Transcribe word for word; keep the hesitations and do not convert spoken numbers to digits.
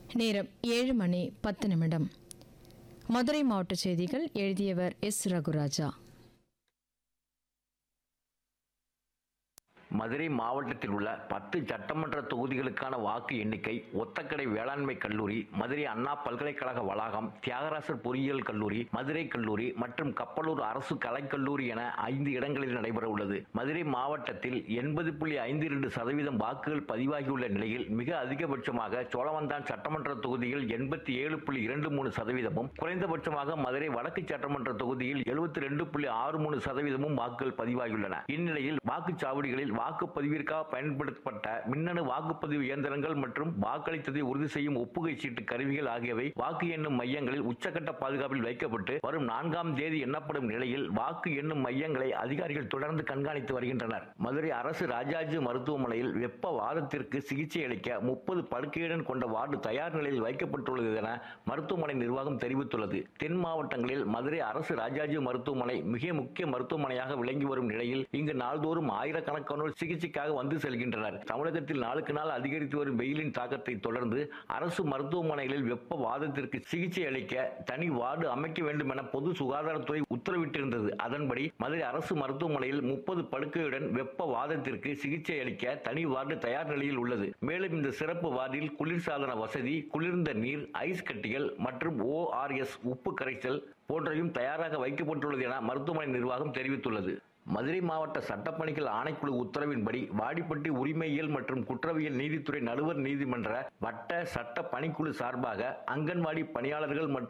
நேரம் ஏழு மணி பத்து நிமிடம். மதுரை மாவட்ட செய்திகள் எழுதியவர் எஸ் ரகுராஜா. மதுரை மாவட்டத்தில் உள்ள பத்து சட்டமன்ற தொகுதிகளுக்கான வாக்கு எண்ணிக்கை ஒத்தக்கடை வேளாண்மை கல்லூரி, மதுரை அண்ணா பல்கலைக்கழக வளாகம், தியாகராசர் பொறியியல் கல்லூரி, மதுரை கல்லூரி மற்றும் கப்பலூர் அரசு கலைக்கல்லூரி என ஐந்து இடங்களில் நடைபெற உள்ளது. மதுரை மாவட்டத்தில் எண்பது புள்ளி ஐந்து இரண்டு சதவீதம் வாக்குகள் பதிவாகியுள்ள நிலையில் மிக அதிகபட்சமாக சோழவந்தான் சட்டமன்ற தொகுதியில் எண்பத்தி ஏழு புள்ளி இரண்டு மூணு சதவீதமும், குறைந்தபட்சமாக மதுரை வடக்கு சட்டமன்ற தொகுதியில் எழுபத்தி ரெண்டு புள்ளி ஆறு மூணு சதவீதமும் வாக்குகள் பதிவாகியுள்ளன. இந்நிலையில் வாக்குச்சாவடிகளில் வாக்குப்பதிவிற்காக பயன்படுத்தப்பட்ட மின்னணு வாக்குப்பதிவு இயந்திரங்கள் மற்றும் வாக்களித்ததை உறுதி செய்யும் ஒப்புகை சீட்டு கருவிகள் ஆகியவை வாக்கு எண்ணும் மையங்களில் உச்சக்கட்ட பாதுகாப்பில் வைக்கப்பட்டு வரும் நான்காம் தேதி எண்ணப்படும் நிலையில் வாக்கு எண்ணும் மையங்களை அதிகாரிகள் தொடர்ந்து கண்காணித்து வருகின்றனர். மதுரை அரசு ராஜாஜி மருத்துவமனையில் வெப்ப வாதத்திற்கு சிகிச்சை அளிக்க முப்பது படுக்கையுடன் கொண்ட வார்டு தயார் நிலையில் வைக்கப்பட்டுள்ளது என மருத்துவமனை நிர்வாகம் தெரிவித்துள்ளது. தென் மாவட்டங்களில் மதுரை அரசு ராஜாஜி மருத்துவமனை மிக முக்கிய மருத்துவமனையாக விளங்கி வரும் நிலையில் இங்கு நாள்தோறும் ஆயிரக்கணக்கான சிகிச்சைக்காக வந்து செல்கின்றனர். தமிழகத்தில் நாளுக்கு நாள் அதிகரித்து வரும் வெயிலின் தாக்கத்தை தொடர்ந்து அரசு மருத்துவமனைகளில் வெப்ப வாதத்திற்கு சிகிச்சை அளிக்க தனி வார்டு அமைக்க வேண்டும் என பொது சுகாதாரத்துறை உத்தரவிட்டிருந்தது. அதன்படி மதுரை அரசு மருத்துவமனையில் முப்பது படுக்கையுடன் வெப்ப வாதத்திற்கு சிகிச்சை அளிக்க தனி வார்டு தயார் நிலையில் உள்ளது. மேலும் இந்த சிறப்பு வார்டில் குளிர்சாதன வசதி, குளிர்ந்த நீர், ஐஸ் கட்டிகள் மற்றும் ஓ ஆர் எஸ் உப்பு கரைசல் போன்றவையும் தயாராக வைக்கப்பட்டுள்ளது என மருத்துவமனை நிர்வாகம் தெரிவித்துள்ளது. மதுரை மாவட்ட சட்டப்பணிகள் ஆணைக்குழு உத்தரவின்படி வாடிப்பட்டி உரிமையியல் மற்றும் குற்றவியல் நீதித்துறை நடுவர் நீதிமன்ற வட்ட சட்ட பணிக்குழு சார்பாக அங்கன்வாடி பணியாளர்கள் மற்றும்